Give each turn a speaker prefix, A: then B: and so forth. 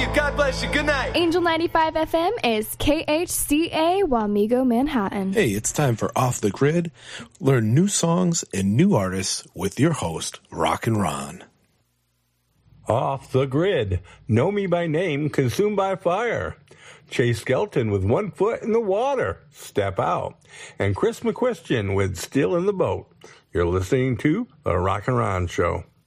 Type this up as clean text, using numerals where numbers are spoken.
A: God bless you. Good night.
B: Angel 95 FM is KHCA Wamego, Manhattan.
C: Hey, it's time for Off the Grid. Learn new songs and new artists with your host, Rockin' Ron.
D: Off the Grid. Know Me by Name, Consumed by Fire. Chase Skelton with One Foot in the Water, Step Out. And Chris McQuestion with Still in the Boat. You're listening to The Rockin' Ron Show.